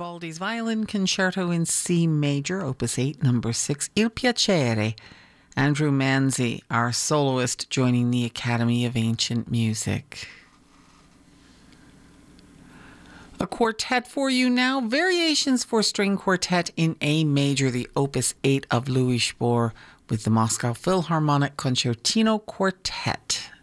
Vivaldi's Violin Concerto in C Major, Opus 8, Number 6, Il Piacere. Andrew Manzi, our soloist, joining the Academy of Ancient Music. A quartet for you now. Variations for String Quartet in A Major, the Opus 8 of Louis Spohr, with the Moscow Philharmonic Concertino Quartet.